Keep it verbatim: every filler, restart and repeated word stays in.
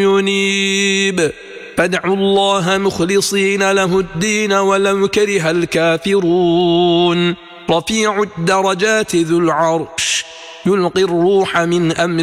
ينيب فادعوا الله مخلصين له الدين ولو كره الكافرون رفيع الدرجات ذو العرش يلقي الروح من أمره